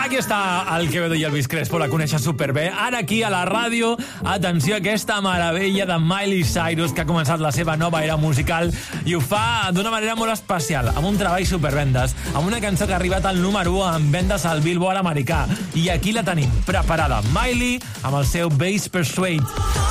Aquí està el Quevedo i Elvis Crespo, la coneixes superbé. Ara aquí a la ràdio, atenció a aquesta meravella de Miley Cyrus, que ha començat la seva nova era musical i ho fa d'una manera molt especial, amb un treball supervendes, amb una cançó que ha arribat al número 1 en vendes al Billboard americà. I aquí la tenim, preparada. Miley amb el seu Bass Persuade.